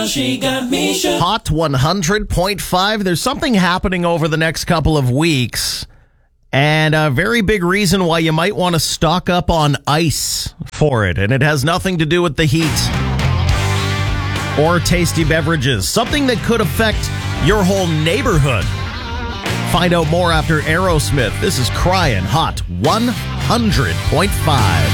she got me shook. Hot 100.5. There's something happening over the next couple of weeks, and a very big reason why you might want to stock up on ice for it. And it has nothing to do with the heat or tasty beverages. Something that could affect your whole neighborhood. Find out more after Aerosmith. This is Crying Hot 100.5.